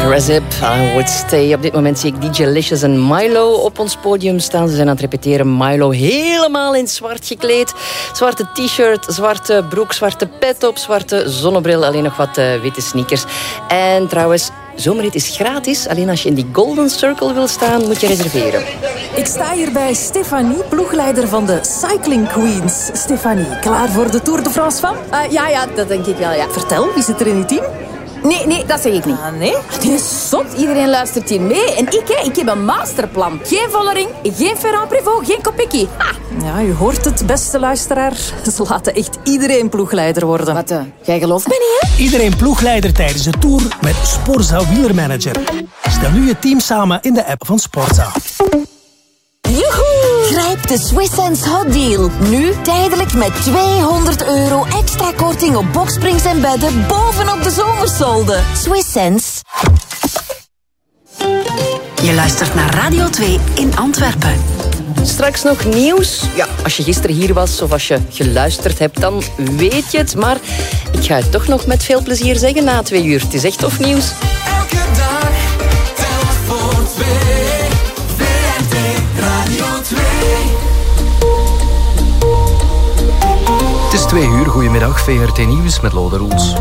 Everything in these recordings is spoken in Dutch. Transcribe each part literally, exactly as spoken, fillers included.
Razip, I Would Stay. Op dit moment zie ik D J Licious en Milo op ons podium staan. Ze zijn aan het repeteren. Milo helemaal in zwart gekleed. Zwarte t-shirt, zwarte broek, zwarte pet op, zwarte zonnebril. Alleen nog wat uh, witte sneakers. En trouwens, Zomerhit is gratis. Alleen als je in die Golden Circle wil staan, moet je reserveren. Ik sta hier bij Stefanie, ploegleider van de Cycling Queens. Stefanie, klaar voor de Tour de France van? Uh, ja, ja, dat denk ik wel, ja. Vertel, wie zit er in uw team? Nee, nee, dat zeg ik niet. Ah, nee? Die is zot. Iedereen luistert hier mee. En ik, hè, ik heb een masterplan. Geen Vollering, geen Ferrand-Prévot, geen Kopecky. Ha! Ja, u hoort het, beste luisteraar. Ze laten echt iedereen ploegleider worden. Wat, uh, jij gelooft me niet, hè? Iedereen ploegleider tijdens de Tour met Sporza Wielermanager. Stel nu je team samen in de app van Sporza. Joehoe! Grijp de Swiss Sense Hot Deal. Nu tijdelijk met tweehonderd euro extra korting op boksprings en bedden bovenop de zomersolden. Swiss Sense. Je luistert naar Radio twee in Antwerpen. Straks nog nieuws. Ja, als je gisteren hier was of als je geluisterd hebt, dan weet je het. Maar ik ga het toch nog met veel plezier zeggen na twee uur. Het is echt tof nieuws. Elke dag telt voor twee. V R T Radio twee. Het is twee uur. Goedemiddag, V R T Nieuws met Lode Roels.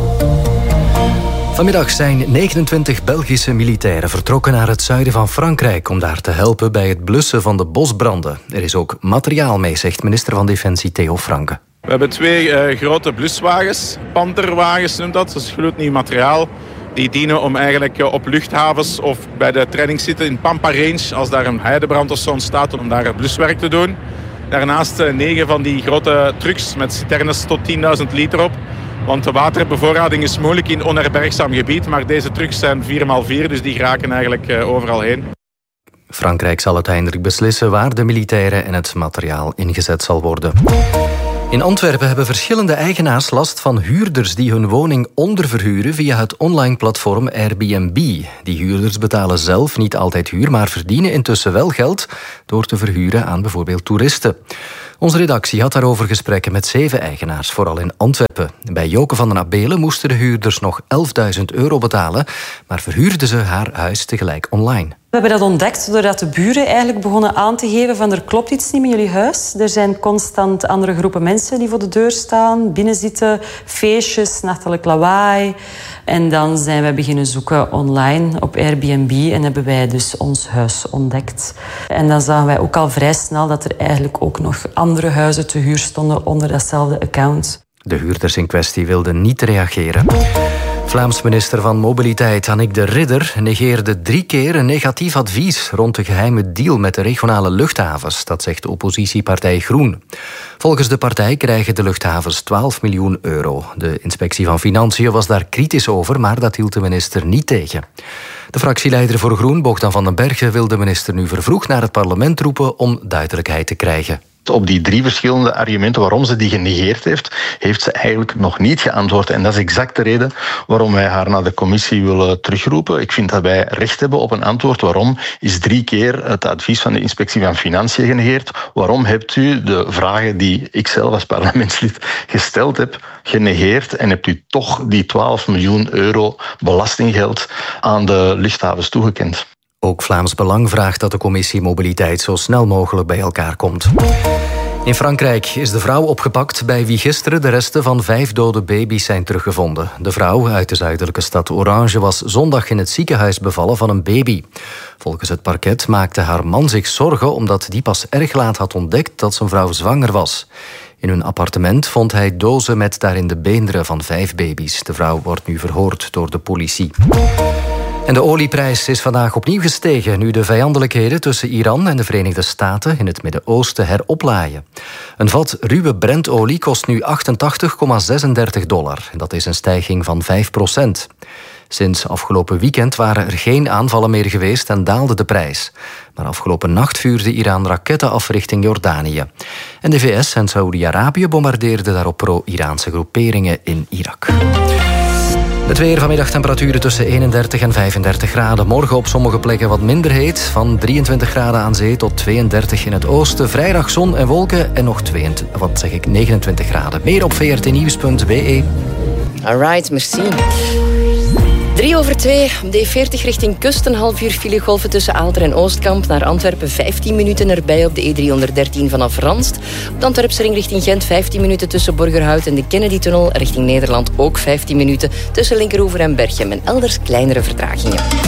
Vanmiddag zijn negenentwintig Belgische militairen vertrokken naar het zuiden van Frankrijk om daar te helpen bij het blussen van de bosbranden. Er is ook materiaal mee, zegt minister van Defensie Theo Franke. We hebben twee uh, grote bluswagens, Pantherwagens noemt dat, dat is gloednieuw materiaal. Die dienen om eigenlijk uh, op luchthavens of bij de trainingszitten in Pampa Range, als daar een heidebrand of zo ontstaat, om daar bluswerk te doen. Daarnaast uh, negen van die grote trucks met citernes tot tienduizend liter op. Want de waterbevoorrading is moeilijk in onherbergzaam gebied, maar deze trucks zijn vier bij vier, dus die geraken eigenlijk uh, overal heen. Frankrijk zal uiteindelijk beslissen waar de militairen en het materiaal ingezet zal worden. In Antwerpen hebben verschillende eigenaars last van huurders die hun woning onderverhuren via het online platform Airbnb. Die huurders betalen zelf niet altijd huur, maar verdienen intussen wel geld door te verhuren aan bijvoorbeeld toeristen. Onze redactie had daarover gesprekken met zeven eigenaars, vooral in Antwerpen. Bij Joke van den Abelen moesten de huurders nog elfduizend euro betalen, maar verhuurden ze haar huis tegelijk online. We hebben dat ontdekt doordat de buren eigenlijk begonnen aan te geven van er klopt iets niet met jullie huis. Er zijn constant andere groepen mensen die voor de deur staan, binnenzitten, feestjes, nachtelijk lawaai. En dan zijn wij beginnen zoeken online op Airbnb en hebben wij dus ons huis ontdekt. En dan zagen wij ook al vrij snel dat er eigenlijk ook nog andere huizen te huur stonden onder datzelfde account. De huurders in kwestie wilden niet reageren. Vlaams minister van Mobiliteit Annick de Ridder negeerde drie keer een negatief advies rond de geheime deal met de regionale luchthavens. Dat zegt de oppositiepartij Groen. Volgens de partij krijgen de luchthavens twaalf miljoen euro. De inspectie van Financiën was daar kritisch over, maar dat hield de minister niet tegen. De fractieleider voor Groen, Bogdan van den Bergen, wil de minister nu vervroegd naar het parlement roepen om duidelijkheid te krijgen. Op die drie verschillende argumenten waarom ze die genegeerd heeft, heeft ze eigenlijk nog niet geantwoord. En dat is exact de reden waarom wij haar naar de commissie willen terugroepen. Ik vind dat wij recht hebben op een antwoord. Waarom is drie keer het advies van de inspectie van Financiën genegeerd? Waarom hebt u de vragen die ik zelf als parlementslid gesteld heb, genegeerd en hebt u toch die twaalf miljoen euro belastinggeld aan de luchthavens toegekend? Ook Vlaams Belang vraagt dat de commissie Mobiliteit zo snel mogelijk bij elkaar komt. In Frankrijk is de vrouw opgepakt bij wie gisteren de resten van vijf dode baby's zijn teruggevonden. De vrouw uit de zuidelijke stad Orange was zondag in het ziekenhuis bevallen van een baby. Volgens het parket maakte haar man zich zorgen omdat die pas erg laat had ontdekt dat zijn vrouw zwanger was. In hun appartement vond hij dozen met daarin de beenderen van vijf baby's. De vrouw wordt nu verhoord door de politie. En de olieprijs is vandaag opnieuw gestegen nu de vijandelijkheden tussen Iran en de Verenigde Staten in het Midden-Oosten heroplaaien. Een vat ruwe Brentolie kost nu achtentachtig komma zesendertig dollar. Dat is een stijging van vijf procent. Sinds afgelopen weekend waren er geen aanvallen meer geweest en daalde de prijs. Maar afgelopen nacht vuurde Iran raketten af richting Jordanië. En de V S en Saoedi-Arabië bombardeerden daarop pro-Iraanse groeperingen in Irak. Het weer, vanmiddag temperaturen tussen eenendertig en vijfendertig graden. Morgen op sommige plekken wat minder heet. Van drieëntwintig graden aan zee tot tweeëndertig in het oosten. Vrijdag zon en wolken en nog tweeëntwintig, wat zeg ik, negenentwintig graden. Meer op v r t nieuws punt b e. Alright, merci. Drie over twee, op de E veertig richting kust. Een half uur filegolven tussen Aalter en Oostkamp. Naar Antwerpen vijftien minuten erbij op de E driehonderddertien vanaf Ranst. Op de Antwerpse ring richting Gent vijftien minuten tussen Borgerhout en de Kennedy-tunnel. Richting Nederland ook vijftien minuten tussen Linkeroever en Berchem. En elders kleinere vertragingen.